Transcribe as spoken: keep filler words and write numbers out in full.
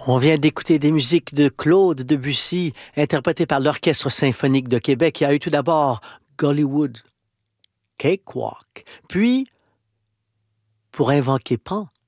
On vient d'écouter des musiques de Claude Debussy, interprétées par l'Orchestre symphonique de Québec. Il y a eu tout d'abord Gollywood, Cakewalk, puis Pour invoquer Pan,